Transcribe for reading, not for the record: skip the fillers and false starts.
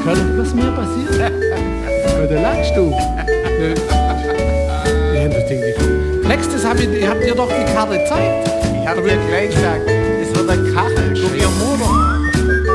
gehört, was mir passiert? Ja, da lachst du. Ja, das denke ich. Nächstes habt ihr doch die Karte gezeigt. Ich habe dir gleich gesagt,